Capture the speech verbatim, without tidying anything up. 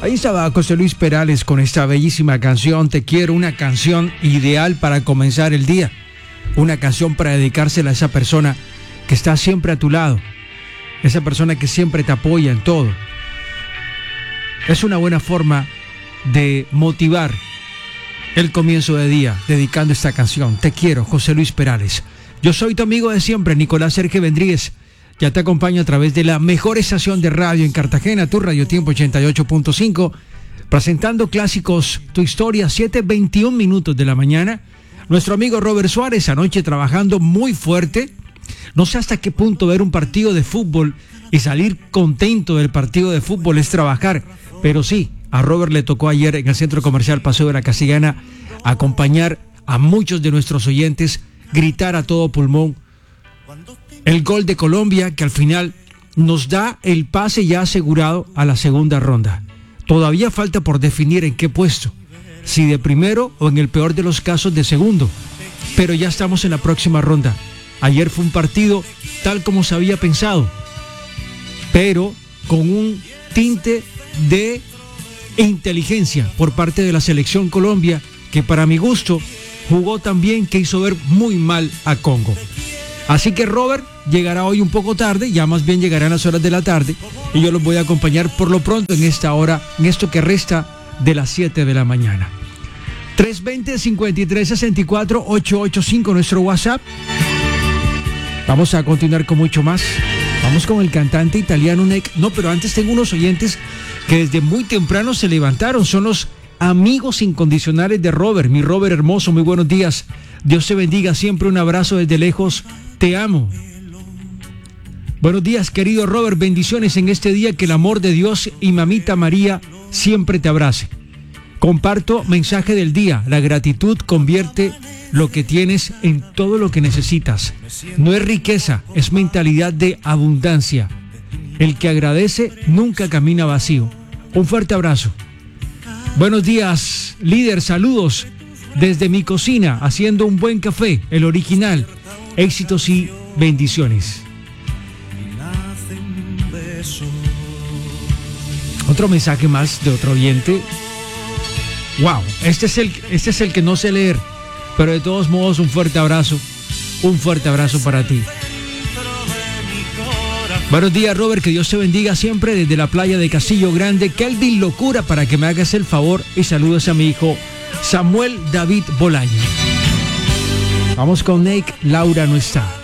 Ahí estaba José Luis Perales con esta bellísima canción, Te Quiero, una canción ideal para comenzar el día. Una canción para dedicársela a esa persona que está siempre a tu lado. Esa persona que siempre te apoya en todo. Es una buena forma de motivar el comienzo de día, dedicando esta canción. Te quiero, José Luis Perales. Yo soy tu amigo de siempre, Nicolás Sergio Vendríguez. Ya te acompaño a través de la mejor estación de radio en Cartagena, tu Radio Tiempo ochenta y ocho punto cinco, presentando clásicos, tu historia, siete veintiún minutos de la mañana. Nuestro amigo Robert Suárez, anoche trabajando muy fuerte. No sé hasta qué punto ver un partido de fútbol y salir contento del partido de fútbol es trabajar, pero sí, a Robert le tocó ayer en el Centro Comercial Paseo de la Castellana acompañar a muchos de nuestros oyentes, gritar a todo pulmón el gol de Colombia, que al final nos da el pase ya asegurado a la segunda ronda. Todavía falta por definir en qué puesto, si de primero o en el peor de los casos de segundo, pero ya estamos en la próxima ronda. Ayer fue un partido tal como se había pensado, pero con un tinte de inteligencia por parte de la selección Colombia, que para mi gusto jugó tan bien que hizo ver muy mal a Congo. Así que Robert llegará hoy un poco tarde, ya más bien llegará en las horas de la tarde, y yo los voy a acompañar por lo pronto en esta hora, en esto que resta de las siete de la mañana. tres veinte, cincuenta y tres sesenta y cuatro, ochocientos ochenta y cinco nuestro WhatsApp. Vamos a continuar con mucho más. Vamos con el cantante italiano Neck. No, pero antes tengo unos oyentes que desde muy temprano se levantaron. Son los amigos incondicionales de Robert. Mi Robert hermoso, muy buenos días. Dios te bendiga, siempre un abrazo desde lejos. Te amo. Buenos días, querido Robert. Bendiciones en este día. Que el amor de Dios y Mamita María siempre te abrace. Comparto mensaje del día. La gratitud convierte lo que tienes en todo lo que necesitas. No es riqueza, es mentalidad de abundancia. El que agradece nunca camina vacío. Un fuerte abrazo. Buenos días, líder. Saludos desde mi cocina, haciendo un buen café, el original. Éxitos y bendiciones. Otro mensaje más de otro oyente. Wow, este es el, este es el que no sé leer, pero de todos modos un fuerte abrazo, un fuerte abrazo para ti. Buenos días, Robert, que Dios te bendiga siempre desde la playa de Castillo Grande. Kelvin Locura, para que me hagas el favor y saludos a mi hijo Samuel David Bolaño. Vamos con Nick, Laura no está.